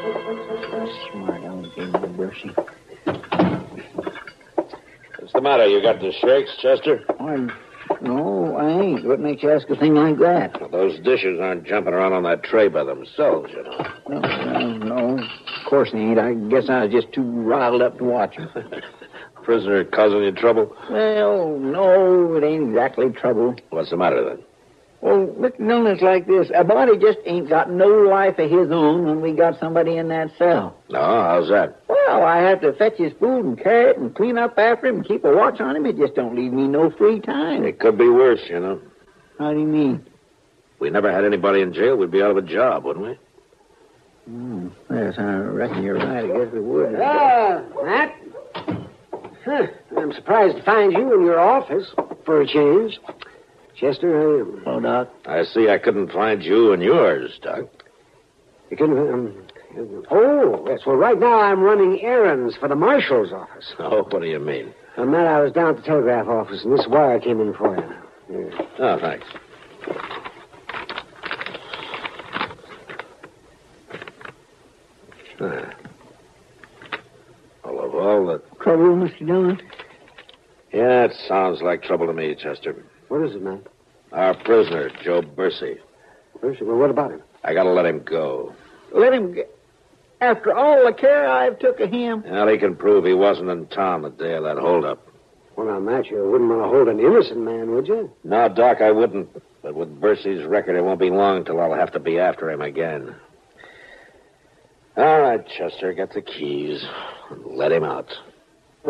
Smart aleck, Bercy. What's the matter? You got the shakes, Chester? No, I ain't. What makes you ask a thing like that? Well, those dishes aren't jumping around on that tray by themselves, you know. No, of course they ain't. I guess I was just too riled up to watch them. Prisoner causing you trouble? Well, no, it ain't exactly trouble. What's the matter, then? Well, Mr. Dillon, it's like this. A body just ain't got no life of his own when we got somebody in that cell. No, how's that? Well, I have to fetch his food and carry it and clean up after him and keep a watch on him. It just don't leave me no free time. It could be worse, you know. How do you mean? If we never had anybody in jail, we'd be out of a job, wouldn't we? Yes, I reckon you're right. I guess we would. Matt? Huh. I'm surprised to find you in your office for a change. Chester, Oh, Doc. I see I couldn't find you in yours, Doc. you couldn't... Oh, yes. Well, right now I'm running errands for the marshal's office. Oh, what do you mean? Matt, I was down at the telegraph office, and this wire came in for you. Here. Oh, thanks. Well, of all the... Trouble, Mr. Dillon? Yeah, it sounds like trouble to me, Chester. What is it, Matt? Our prisoner, Joe Bercy. Well, what about him? I gotta let him go. Let him get... After all the care I've took of him. Well, he can prove he wasn't in town the day of that holdup. Well, now, Matt, you wouldn't want to hold an innocent man, would you? No, Doc, I wouldn't. But with Bercy's record, it won't be long till I'll have to be after him again. All right, Chester, get the keys. Let him out.